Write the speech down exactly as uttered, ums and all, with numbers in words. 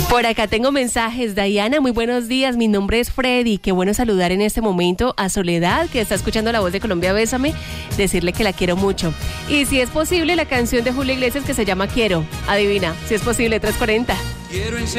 Por acá tengo mensajes. Diana, muy buenos días. Mi nombre es Freddy. Qué bueno saludar en este momento a Soledad, que está escuchando La Voz de Colombia. Bésame. Decirle que la quiero mucho. Y si es posible, la canción de Julio Iglesias que se llama Quiero. Adivina, si es posible, tres cuarenta. Quiero